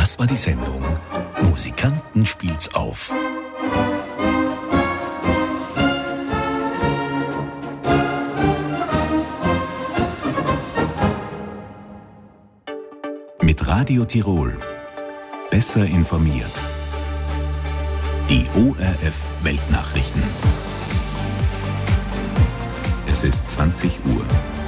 Das war die Sendung Musikanten spielt's auf. Mit Radio Tirol. Besser informiert. Die ORF Weltnachrichten. Es ist 20 Uhr.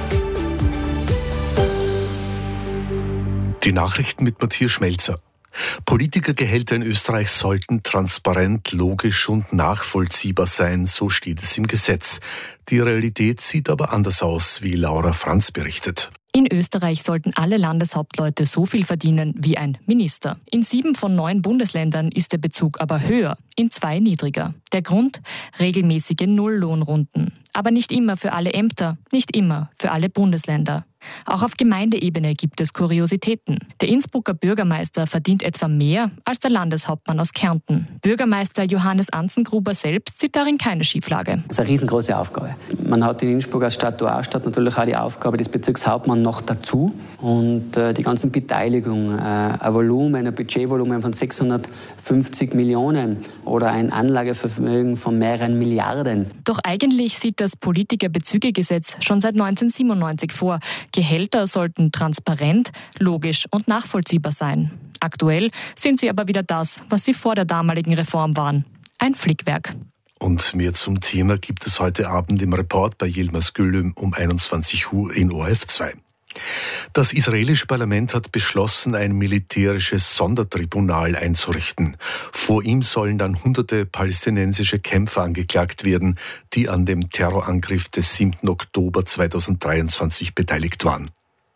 Die Nachrichten mit Matthias Schmelzer. Politikergehälter in Österreich sollten transparent, logisch und nachvollziehbar sein, so steht es im Gesetz. Die Realität sieht aber anders aus, wie Laura Franz berichtet. In Österreich sollten alle Landeshauptleute so viel verdienen wie ein Minister. In 7 von 9 Bundesländern ist der Bezug aber höher, in 2 niedriger. Der Grund? Regelmäßige Nulllohnrunden. Aber nicht immer für alle Ämter, nicht immer für alle Bundesländer. Auch auf Gemeindeebene gibt es Kuriositäten. Der Innsbrucker Bürgermeister verdient etwa mehr als der Landeshauptmann aus Kärnten. Bürgermeister Johannes Anzengruber selbst sieht darin keine Schieflage. Das ist eine riesengroße Aufgabe. Man hat in Innsbruck als Statuarstadt natürlich auch die Aufgabe des Bezirkshauptmanns noch dazu. Und die ganzen Beteiligungen, ein Budgetvolumen von 650 Millionen oder ein Anlagevermögen von mehreren Milliarden. Doch eigentlich sieht das Politikerbezügegesetz schon seit 1997 vor. Gehälter sollten transparent, logisch und nachvollziehbar sein. Aktuell sind sie aber wieder das, was sie vor der damaligen Reform waren. Ein Flickwerk. Und mehr zum Thema gibt es heute Abend im Report bei Yilmaz Gülüm um 21 Uhr in ORF 2. Das israelische Parlament hat beschlossen, ein militärisches Sondertribunal einzurichten. Vor ihm sollen dann hunderte palästinensische Kämpfer angeklagt werden, die an dem Terrorangriff des 7. Oktober 2023 beteiligt waren.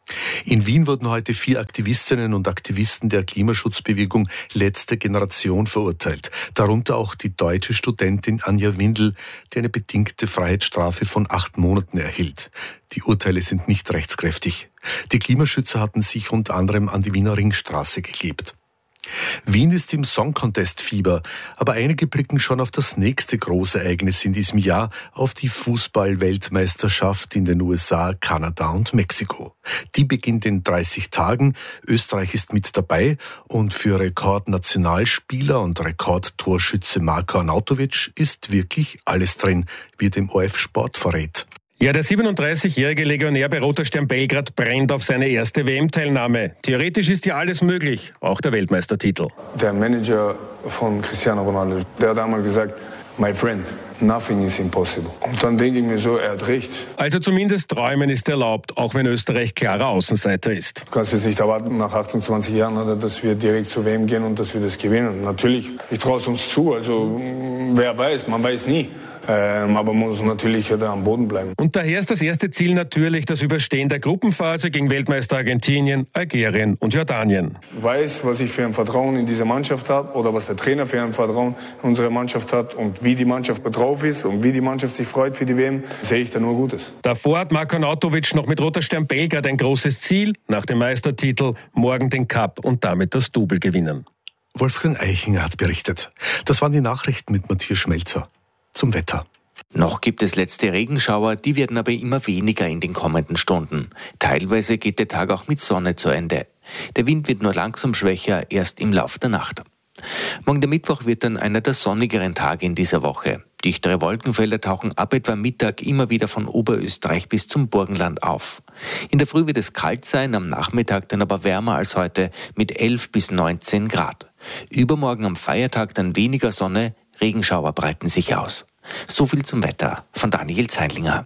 In Wien wurden heute 4 Aktivistinnen und Aktivisten der Klimaschutzbewegung Letzte Generation verurteilt. Darunter auch die deutsche Studentin Anja Windel, die eine bedingte Freiheitsstrafe von 8 Monaten erhielt. Die Urteile sind nicht rechtskräftig. Die Klimaschützer hatten sich unter anderem an die Wiener Ringstraße geklebt. Wien ist im Song Contest Fieber, aber einige blicken schon auf das nächste große Ereignis in diesem Jahr, auf die Fußball-Weltmeisterschaft in den USA, Kanada und Mexiko. Die beginnt in 30 Tagen, Österreich ist mit dabei und für Rekordnationalspieler und Rekordtorschütze Marko Arnautovic ist wirklich alles drin, wie dem ORF Sport verrät. Ja, der 37-jährige Legionär bei Roter Stern Belgrad brennt auf seine erste WM-Teilnahme. Theoretisch ist ja alles möglich, auch der Weltmeistertitel. Der Manager von Cristiano Ronaldo, der hat einmal gesagt, my friend, nothing is impossible. Und dann denke ich mir so, er hat recht. Also zumindest träumen ist erlaubt, auch wenn Österreich klarer Außenseiter ist. Du kannst jetzt nicht erwarten, nach 28 Jahren, dass wir direkt zur WM gehen und dass wir das gewinnen. Natürlich, ich traue es uns zu, also wer weiß, man weiß nie. Aber man muss natürlich da am Boden bleiben. Und daher ist das erste Ziel natürlich das Überstehen der Gruppenphase gegen Weltmeister Argentinien, Algerien und Jordanien. Ich weiß, was ich für ein Vertrauen in diese Mannschaft habe oder was der Trainer für ein Vertrauen in unsere Mannschaft hat und wie die Mannschaft drauf ist und wie die Mannschaft sich freut für die WM, sehe ich da nur Gutes. Davor hat Marko Arnautovic noch mit Roter Stern Belgrad ein großes Ziel, nach dem Meistertitel morgen den Cup und damit das Double gewinnen. Wolfgang Eichinger hat berichtet. Das waren die Nachrichten mit Matthias Schmelzer. Zum Wetter. Noch gibt es letzte Regenschauer, die werden aber immer weniger in den kommenden Stunden. Teilweise geht der Tag auch mit Sonne zu Ende. Der Wind wird nur langsam schwächer, erst im Lauf der Nacht. Morgen der Mittwoch wird dann einer der sonnigeren Tage in dieser Woche. Dichtere Wolkenfelder tauchen ab etwa Mittag immer wieder von Oberösterreich bis zum Burgenland auf. In der Früh wird es kalt sein, am Nachmittag dann aber wärmer als heute mit 11 bis 19 Grad. Übermorgen am Feiertag dann weniger Sonne, Regenschauer breiten sich aus. So viel zum Wetter von Daniel Zeilinger.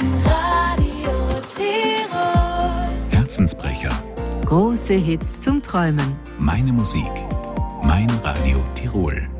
Radio Tirol. Herzensbrecher. Große Hits zum Träumen. Meine Musik. Mein Radio Tirol.